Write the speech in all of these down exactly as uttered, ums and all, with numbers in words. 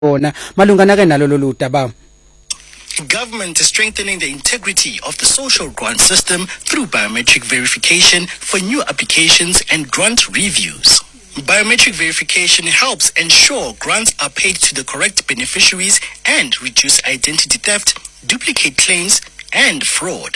bona malungana ke nalo lolu daba. Government is strengthening the integrity of the social grant system through biometric verification for new applications and grant reviews. Biometric verification helps ensure grants are paid to the correct beneficiaries and reduce identity theft, duplicate claims, and fraud.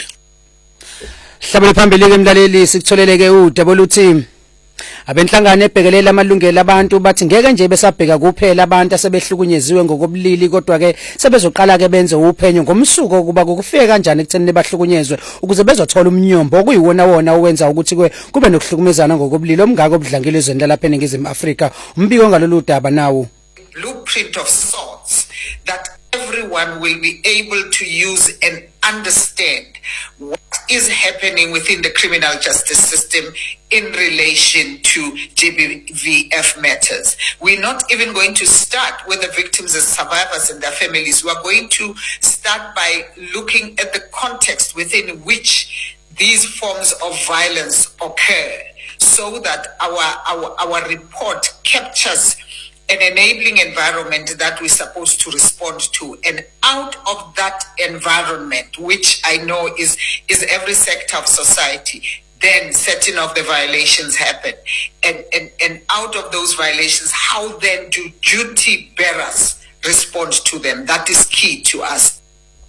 Hlabele phambili ke mlaleli sikutholeleke udaba oluthi abenhlangano ebhekelela amalungelo abantu bathi ngeke nje besabheka kuphela abantu asebehlukunyeziwe ngokobulili kodwa ke sebezoqala ke benze uphenyo ngomsuko kuba kufike kanjani ekutheni bahlukunyezwe ukuze bezothola umnyombo okuyiwona wona owenza ukuthi kube nokuhlukumezana ngokobulili omngaka obudlangile ezweni lalapha eNingizimu Afrika. Umbiko ngalolu daba nawo. Blueprint of sorts that everyone will be able to use and understand what is happening within the criminal justice system in relation to G B V F matters. We're not even going to start with the victims and survivors and their families. We are going to start by looking at the context within which these forms of violence occur, so that our, our, our report captures an enabling environment that we're supposed to respond to. And out of that environment, which I know is, is every sector of society, then certain of the violations happen. And, and, and out of those violations, how then do duty bearers respond to them? That is key to us.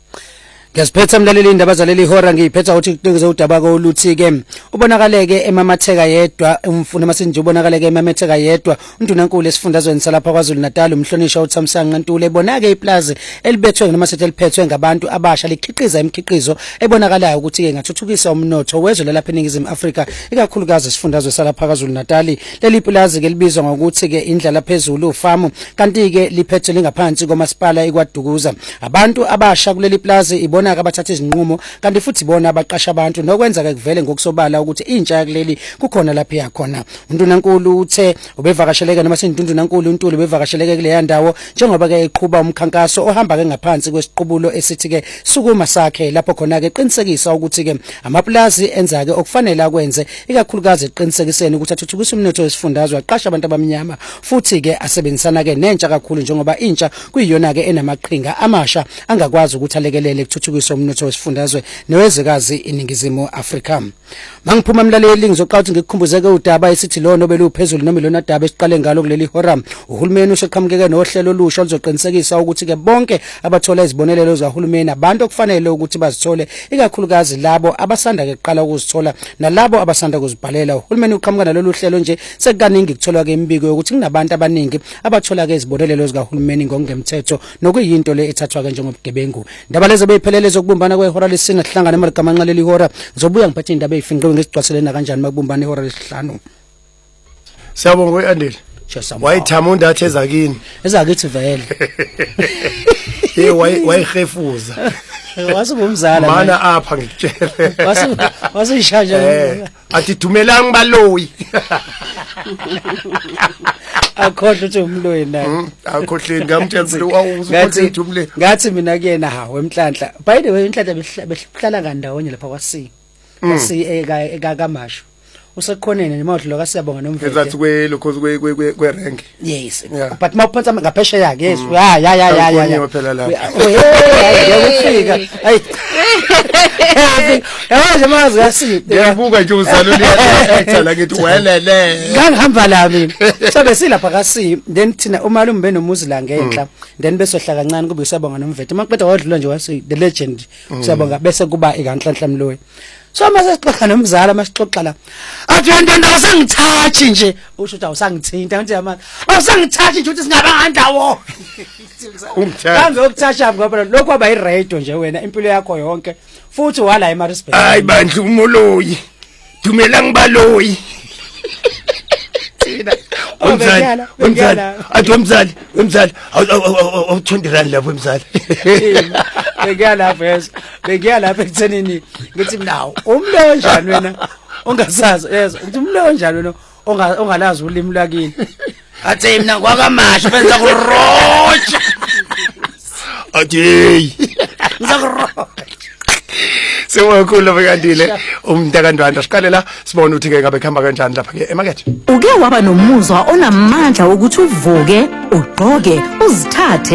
Ngesiphetha mlaleli indaba zaleli hora ngiyiphetha ukuthi kuqinise udaba ko oluthi ke ubonakaleke emamatheka yedwa umfuna masinje ubonakaleke emamatheka yedwa undunankulu esifundazweni salapha kwaZulu Natal umhlonisha uThamsanqa Ntule ebonake iplaza elibethwe noma sithi eliphethwe ngabantu abasha likhiqiza imikhiqizo ebonakalayo ukuthi ke ngathuthukisa umnotho wezwe lapha eNingizimu Afrika ikakhulukazi isifundazwe salapha kwaZulu Natal. Leli plaza ke libizwa ngokuthi ke indlala phezulu farm kanti ke liphethwe lingaphansi komasipala eKwaDukuza. Abantu abasha kuleli plaza ibona abathatha izinqumo kanti futhi bona abaqasha abantu nokwenza ke kuvele ngokusobala ukuthi intsha yakuleli kukhona lapha yakhona. Undunankulu uthe ubevakasheleke noma sindundunankulu uNtuli ubevakasheleke kule yandawo njengoba ke eqhuba umkhankaso ohamba ke ngaphansi kwesiqubulo esithi ke sukuma sakhe lapho khona ke qinisekisa ukuthi ke amaplazi enza ke okufanele akwenze ikakhulukazi eqinisekiseni ukuthi athuthukise umnotho wesifundazwe aqasha abantu abamnyama futhi ke asebenzisana ke nentsha kakhulu njengoba intsha kuyiyona ke enamaqhinga amasha angakwazi ukuthi alekelele ukuthuthukisa umnotho wesifundazwe newezekazi iNingizimu Afrika. Mangiphuma mlaleli ngizoqala ukuthi ngikukhumbuzeke udaba esithi lo nobe luphezulu noma lona daba esiqale ngalo kuleli hora. Uhulumeni useqhamukeke nohlelo olusha oluzoqinisekisa ukuthi ke bonke abathola izibonelelo zahulumeni abantu okufanele ukuthi bazithole ikakhulukazi labo abasanda ke kuqala ukuzithola nalabo abasanda ukuzibhalela. Uhulumeni uqhamuka nalolu hlelo nje sekukaningi kutholwa ke imbiko ukuthi kunabantu abaningi abathola ke izibonelelo zikahulumeni ngokungemthetho nokuyinto le ethathwa ke njengobugebengu. Indaba lezo beyiphelele zokubumbana kwehora lesine sihlangana emagamanqa leli hora ngizobuya ngiphethe indaba ezifinqiwe ngesicwaselena kanjani makubumbana ihora lesihlanu. Siyabonga uAndile. Wayithama undathe ezakini. Ezakithi vele. Eh way wayihefuza. Wasubumzala mana apha ngikutshele. Wasu wasishanja. Eh athi dumelang baloyi. Akhohle uthi umloyi naye. Akhohle ngamtshela ukuthi awuzukuthi dumle. Ngathi mina kuyena ha wemhlanhla. By the way inhlanhla behlala kandawonye lapha kwasi. Kwasi eka kaMasho. Usekhonene nemodlo kaSiyabonga nomvete. Ezathi kwe lokho kwe kwe kwe rank. Yes. But mawuphansa ngapheshe yakhe yes. Ya ya ya ya ya. Oh hey yakufika. Hayi. Yazi mazi yasi. Ngiyabuka nje uzalo liyathatha ngithi welele. Ngihamba la mina. Sobe silapha kasi then thina umalume benomuzi la ngenhla then besohla kancane kube uSiyabonga nomvete. Maqeda wadlula nje wasi the legend uSiyabonga bese kuba ikanhlanhla mloyi. So mase sixoxa nomzala masixoxa la. Athi ntonto awusangithathi nje. Usho ukuthi awusangithinta nje manje. Awusangithathi nje ukuthi singaba ndawo. Umthatha. Kambe ukuthatha ngoba lokho aba iradio nje wena impilo yakho yonke. Futhi wala eMaritzburg. Hayi bandla umoloyi. Dumela ngibaloyi. Thina. Umzali, umzali. Athi umzali, umzali. Awuthonde rand lapho umzali. Begiya lapha yes. Begiya lapha ekuthenini ngithi nawo umlo njani wena ongasazi yes uthi umlo njani wena ongalazi ulimi lakini athi mina kwakaMasho benza kuroja athi ngizakuroja Sibonga kakhulu bekandile umntakandwanda siqale la sibone ukuthi ke ngabe khamba kanjani lapha ke emakethe. Uke waba nomuzwa onamandla ukuthi uvuke, ugqoke, uzithathe